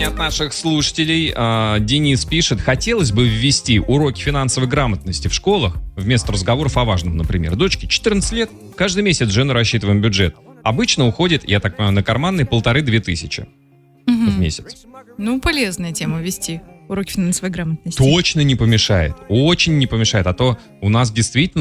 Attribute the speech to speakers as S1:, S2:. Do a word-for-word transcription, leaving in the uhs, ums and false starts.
S1: от наших слушателей. А, Денис пишет: хотелось бы ввести уроки финансовой грамотности в школах вместо разговоров о важном, например. Дочке четырнадцать лет, каждый месяц жену рассчитываем бюджет. Обычно уходит, я так понимаю, на карманные полторы-две тысячи
S2: Мгм.
S1: в месяц.
S2: Ну, полезная тема вести уроки финансовой грамотности.
S1: Точно не помешает, очень не помешает, а то у нас действительно